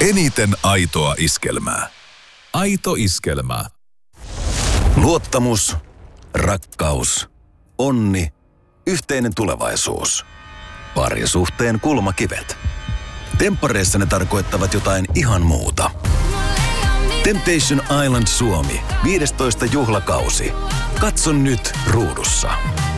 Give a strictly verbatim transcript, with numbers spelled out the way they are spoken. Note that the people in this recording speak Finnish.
Eniten aitoa iskelmää. Aito iskelmää. Luottamus, rakkaus, onni, yhteinen tulevaisuus. Parisuhteen kulmakivet. Temppareissa ne tarkoittavat jotain ihan muuta. Temptation Island Suomi, viidestoista juhlakausi. Katso nyt ruudussa.